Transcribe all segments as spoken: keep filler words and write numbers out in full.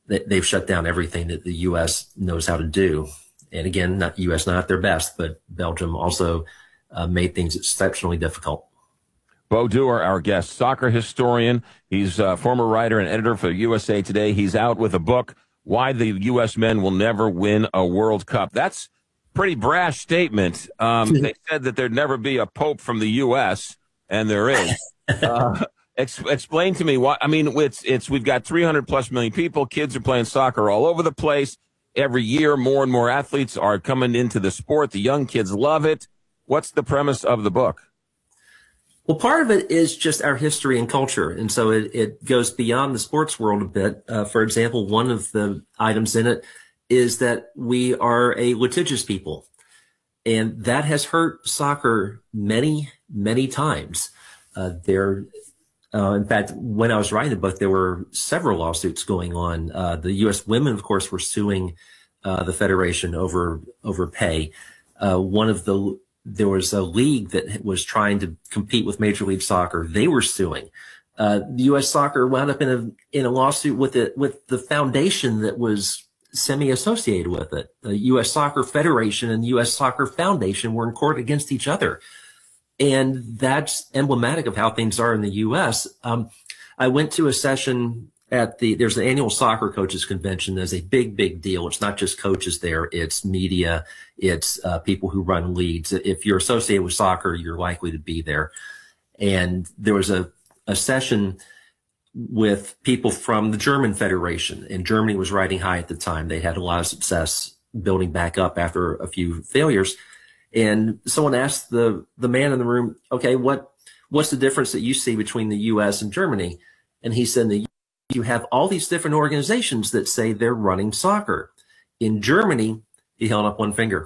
they, they've shut down everything that the U S knows how to do. And again, not U S not at their best, but Belgium also uh, made things exceptionally difficult. Bo Duer, our guest, soccer historian. He's a former writer and editor for U S A Today. He's out with a book, Why the U S Men Will Never Win a World Cup. That's a pretty brash statement. Um, they said that there'd never be a pope from the U S, and there is. Uh, ex- explain to me why. I mean, it's it's we've got three hundred plus million people. Kids are playing soccer all over the place. Every year, more and more athletes are coming into the sport. The young kids love it. What's the premise of the book? Well, part of it is just our history and culture. And so it, it goes beyond the sports world a bit. Uh, for example, one of the items in it is that we are a litigious people. And that has hurt soccer many, many times. Uh, there, uh, in fact, when I was writing the book, there were several lawsuits going on. Uh, the U S women, of course, were suing uh, the federation over over pay. Uh, one of the There was a league that was trying to compete with Major League Soccer. They were suing. Uh, the U S Soccer wound up in a in a lawsuit with it with the foundation that was semi-associated with it. The U S Soccer Federation and the U S Soccer Foundation were in court against each other, and that's emblematic of how things are in the U S. Um, I went to a session at the, there's an annual soccer coaches convention. There's a big, big deal. It's not just coaches there. It's media. It's uh, people who run leagues. If you're associated with soccer, you're likely to be there. And there was a, a session with people from the German Federation, and Germany was riding high at the time. They had a lot of success building back up after a few failures. And someone asked the, the man in the room, okay, what, what's the difference that you see between the U S and Germany? And he said, the you have all these different organizations that say they're running soccer. In Germany, he held up one finger.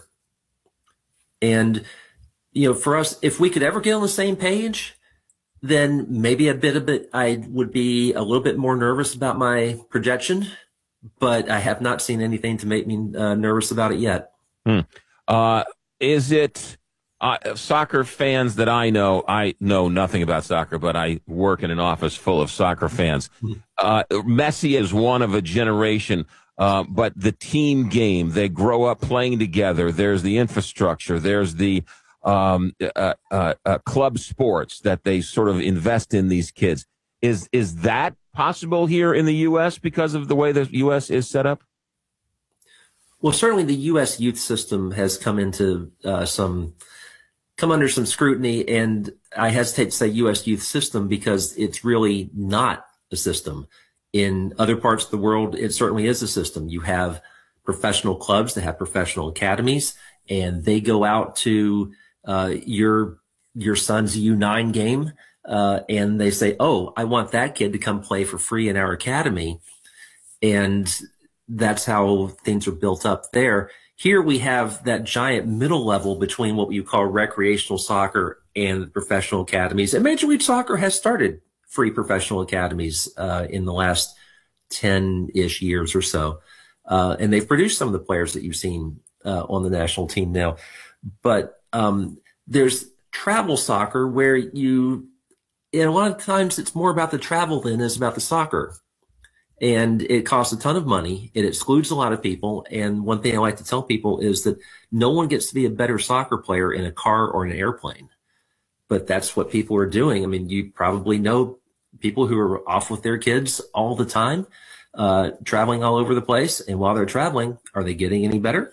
And, you know, for us, if we could ever get on the same page, then maybe a bit of it, I would be a little bit more nervous about my projection, but I have not seen anything to make me uh, nervous about it yet. Hmm. Uh, is it uh, soccer fans that I know? I know nothing about soccer, but I work in an office full of soccer fans. Uh, Messi is one of a generation, uh, but the team game, they grow up playing together. There's the infrastructure. There's the um, uh, uh, uh, club sports that they sort of invest in these kids. Is is that possible here in the U S because of the way the U S is set up? Well, certainly the U S youth system has come into uh, some, come under some scrutiny, and I hesitate to say U S youth system because it's really not a system. In other parts of the world, it certainly is a system. You have professional clubs that have professional academies, and they go out to uh, your your son's U nine game, uh, and they say, oh, I want that kid to come play for free in our academy. And that's how things are built up there. Here we have that giant middle level between what you call recreational soccer and professional academies. And Major League Soccer has started free professional academies uh, in the last ten-ish years or so. Uh, and they've produced some of the players that you've seen uh, on the national team now. But um, there's travel soccer where you, and a lot of times it's more about the travel than it is about the soccer. And it costs a ton of money. It excludes a lot of people. And one thing I like to tell people is that no one gets to be a better soccer player in a car or an airplane. But that's what people are doing. I mean, you probably know people who are off with their kids all the time, uh, traveling all over the place. And while they're traveling, are they getting any better?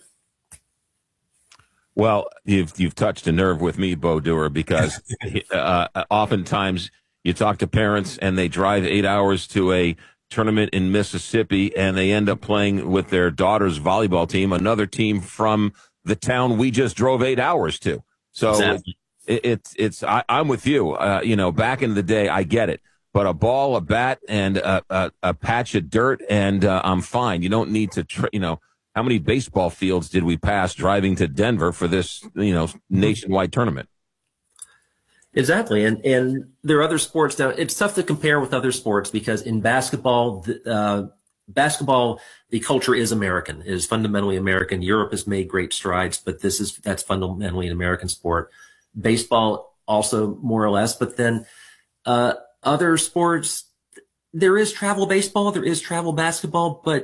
Well, you've you've touched a nerve with me, Bo Duer, because uh, oftentimes you talk to parents and they drive eight hours to a tournament in Mississippi, and they end up playing with their daughter's volleyball team, another team from the town we just drove eight hours to. So Exactly. it, it's it's I, I'm with you. Uh, you know, back in the day, I get it, but a ball, a bat, and a, a, a patch of dirt, and uh, I'm fine. You don't need to, tra- you know, how many baseball fields did we pass driving to Denver for this, you know, nationwide tournament? Exactly. And and there are other sports now. It's tough to compare with other sports because in basketball, the, uh, basketball, the culture is American, it is fundamentally American. Europe has made great strides, but this is, that's fundamentally an American sport. Baseball also more or less, but then uh, other sports, there is travel baseball, there is travel basketball, but